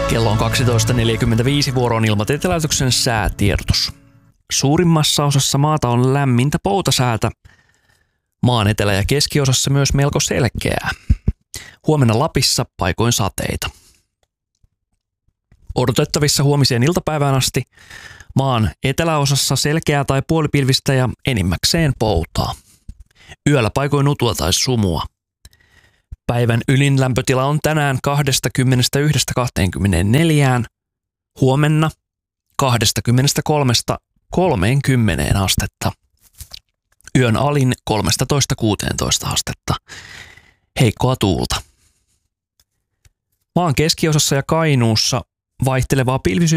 Kello on 12.45, vuoroon ilmatieteläytöksen säätiedotus. Suurimmassa osassa maata on lämmintä poutasäätä. Maan etelä- ja keskiosassa myös melko selkeää. Huomenna Lapissa paikoin sateita. Odotettavissa huomiseen iltapäivään asti maan eteläosassa selkeää tai puolipilvistä ja enimmäkseen poutaa. Yöllä paikoin utua tai sumua. Päivän ylin lämpötila on tänään 21–24, huomenna 23–30 astetta. Yön alin 13–16 astetta. Heikkoa tuulta. Maan keskiosassa ja Kainuussa vaihtelevaa pilvisyyttä